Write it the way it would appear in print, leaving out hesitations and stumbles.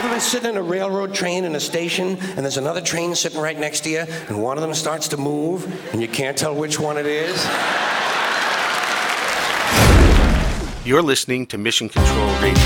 You ever been sitting in a railroad train in a station, and there's another train sitting right next to you, and one of them starts to move, and you can't tell which one it is? You're listening to Mission Control Radio.